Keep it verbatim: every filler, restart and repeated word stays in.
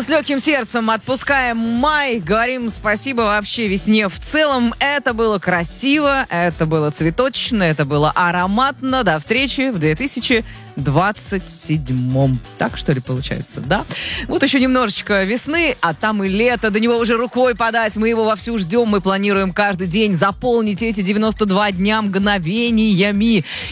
с легким сердцем отпускаем май. Говорим спасибо вообще весне в целом. Это было красиво, это было цветочно, это было ароматно. До встречи в две тысячи двадцать седьмом. Так, что ли, получается, да? Вот еще немножечко весны, а там и лето. До него уже рукой подать. Мы его вовсю ждем. Мы планируем каждый день заполнить эти девяносто два дня мгновениями.